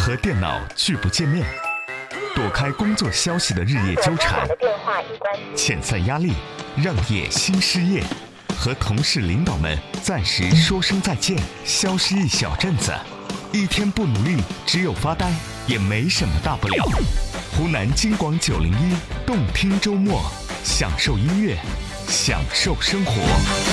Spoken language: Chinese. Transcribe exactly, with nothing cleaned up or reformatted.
和电脑拒不见面，躲开工作消息的日夜纠缠，遣散压力，让野心失业，和同事领导们暂时说声再见，消失一小阵子，一天不努力，只有发呆，也没什么大不了。湖南金广九零一动听周末，享受音乐，享受生活。